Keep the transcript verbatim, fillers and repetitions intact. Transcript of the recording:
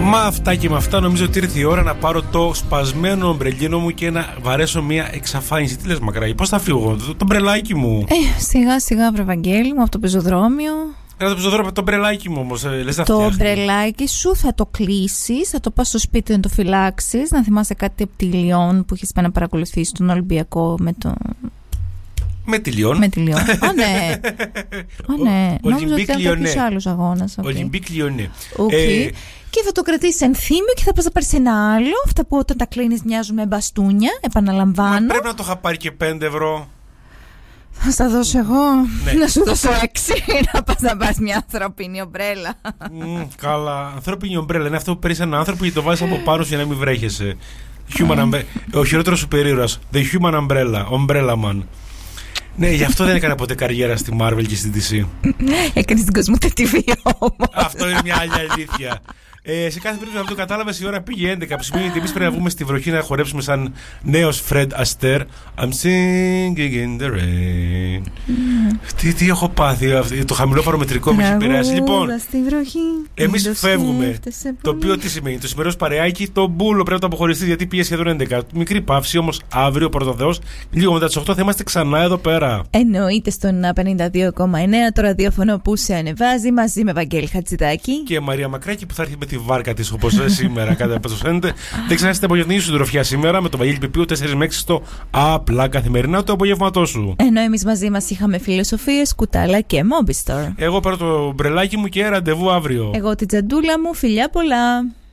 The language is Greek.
Μα αυτά και με αυτά νομίζω ότι ήρθε η ώρα να πάρω το σπασμένο ομπρελίνο μου και να βαρέσω μια εξαφάνιση. Τι λες Μακράγη, πώς θα φύγω, το, το μπρελάκι μου. Ε, σιγά σιγά βρε Βαγγέλη μου, από το πεζοδρόμιο. Ένα το πεζοδρόμιο, το μπρελάκι μου όμως, ε, λες να Το φτιάχνει. μπρελάκι σου θα το κλείσεις, θα το πας στο σπίτι να το φυλάξεις. Να θυμάσαι κάτι από τη Λιόν που έχεις πάει να παρακολουθήσεις τον Ολυμπιακό με το... Με τη Λιόν. Με τη Λιόν. Ω ναι. Ω ναι. Νόμιζα ότι ήταν κάποιος άλλος αγώνας. Ολυμπίκ Λιονέ. Και θα το κρατήσεις ενθύμιο και θα πας να πάρεις ένα άλλο. Αυτά που όταν τα κλείνεις μοιάζουν με μπαστούνια. Επαναλαμβάνω. Μα πρέπει να το είχα πάρει και πέντε ευρώ. Θα στα δώσω εγώ. Ναι. Να σου δώσω έξι. Να πας να πας μια ανθρώπινη ομπρέλα. Mm, καλά. Ανθρώπινη ομπρέλα είναι αυτό που παίρνει έναν άνθρωπο και το βάζεις από πάνω σου για να μην βρέχεσαι. Human umbre- Ο χειρότερος σούπερ ήρωας. The Human Umbrella. Umbrella Man. Ναι, γι' αυτό δεν έκανα ποτέ καριέρα στη Marvel και στη ντι σι. Έκανες την Κοσμοτέ τι βι όμως. Αυτό είναι μια άλλη αλήθεια. Ε, σε κάθε περίπτωση, αυτό το κατάλαβες, η ώρα πήγε έντεκα. Που σημαίνει ότι εμείς πρέπει να βγούμε στη βροχή να χορέψουμε σαν νέος Fred Astaire. I'm singing in the rain. Mm. Τι, τι έχω πάθει, το χαμηλό παρομετρικό με έχει επηρεάσει. Λοιπόν, εμείς φεύγουμε. Το οποίο τι σημαίνει, το σημερινό παρεάκι, το μπούλο πρέπει να το αποχωριστεί γιατί πήγε σχεδόν έντεκα. Μικρή παύση όμως αύριο, πρώτο Θεός, λίγο μετά τις οκτώ θα είμαστε ξανά εδώ πέρα. Εννοείται στον πενήντα δύο κόμμα εννέα το ραδιόφωνο που σε ανεβάζει μαζί με Βαγγέλη Χατζηδάκη και Μαρία Μακράκη που θα έρθει με τη βάρκα της όπως σήμερα. Κάτι από το φαίνεται. Δεν ξεχάσετε απογευματινή σου τροφιά σήμερα με τον Βαγγέλη Πιπίου τέσσερα με έξι στο απλά καθημερινά το απογεύματό σου. Ενώ εμείς μαζί μας είχαμε φιλοσοφίες, κουτάλα και Mobistor. Εγώ παίρνω το μπρελάκι μου και ραντεβού αύριο. Εγώ την τζαντούλα μου, φιλιά πολλά.